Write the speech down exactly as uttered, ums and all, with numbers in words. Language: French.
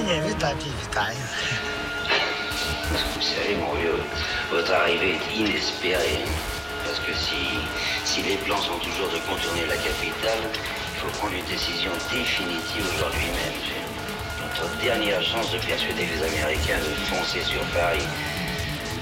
Viens vite en Pivitaille. Vous savez, mon vieux, votre arrivée est inespérée. Parce que si, si les plans sont toujours de contourner la capitale, il faut prendre une décision définitive aujourd'hui même. Notre dernière chance de persuader les Américains de foncer sur Paris.